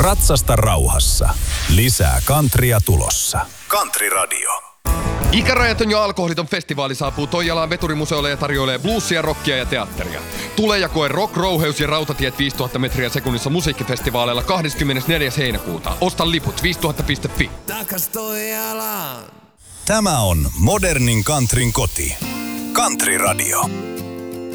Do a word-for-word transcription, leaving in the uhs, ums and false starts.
Ratsasta rauhassa. Lisää countrya tulossa. Country Radio. Ikärajaton ja alkoholiton festivaali saapuu Toijalaan veturimuseolle ja tarjoilee bluesia, rockia ja teatteria. Tule ja koe Rock, Rouheus ja Rautatiet viisituhatta metriä sekunnissa musiikkifestivaaleilla kahdeskymmenesneljäs heinäkuuta. Osta liput viisituhatta piste fi. Takas Toijalaan. Tämä on modernin countryn koti. Country Radio.